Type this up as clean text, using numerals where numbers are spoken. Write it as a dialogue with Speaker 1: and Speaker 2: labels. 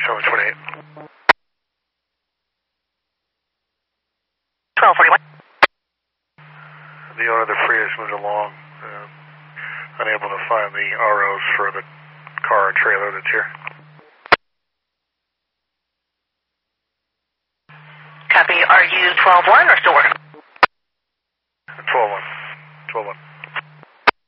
Speaker 1: 728.
Speaker 2: 1241.
Speaker 1: The owner of the Prius moved along, unable to find the ROs for the car and trailer that's here.
Speaker 2: Copy. Are you 12-1 or still working?